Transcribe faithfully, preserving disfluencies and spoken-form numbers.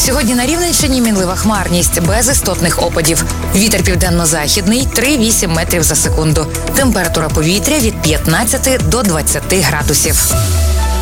Сьогодні на Рівненщині мінлива хмарність, без істотних опадів. Вітер південно-західний – три-вісім метрів за секунду. Температура повітря від п'ятнадцяти до двадцяти градусів.